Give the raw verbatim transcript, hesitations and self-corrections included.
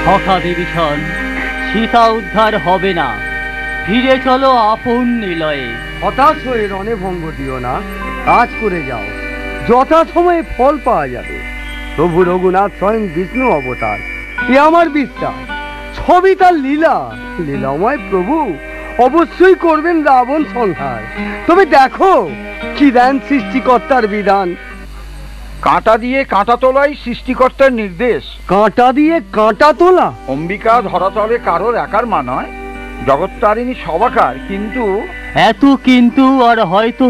সখা বিভীষণ, সীতা উদ্ধার হবে না, ফিরে চলো আপন নিলয়ে। হতাশ হয়ে রণে ভঙ্গ দিও না, কাজ করে যাও, যথা সময়ে ফল পাওয়া যাবে। প্রভু রঘুনাথ স্বয়ং বিষ্ণু অবতার, এ আমার বিশ্বাস। সবই তার লীলা, লীলাময় প্রভু অবশ্যই করবেন রাবণ সংহার। তবে দেখো কি দেন সৃষ্টিকর্তার বিধান। কাঁটা দিয়ে কাঁটা তোলাই সৃষ্টিকর্তার নির্দেশ। কাঁটা দিয়ে কাঁটা তোলা? অম্বিকা ধরাতলে কারোর একার মা নয়, জগত্তারিণী সবাকার। কিন্তু এত কিন্তু আর হয়তো